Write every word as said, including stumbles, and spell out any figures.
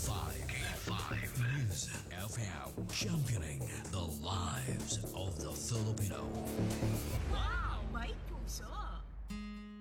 five. K five. Music F M. Championing the lives of the Filipino.